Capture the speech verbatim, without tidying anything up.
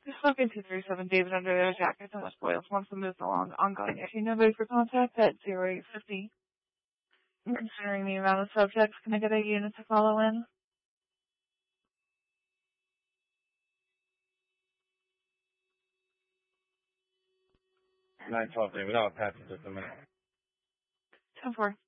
Spoken two three seven David under their jacket. Thomas Boyles wants to move along ongoing issue. Nobody for contact at zero eight fifty. Considering the amount of subjects, can I get a unit to follow in? nine twelve, David. I'll pass it just a minute. ten four.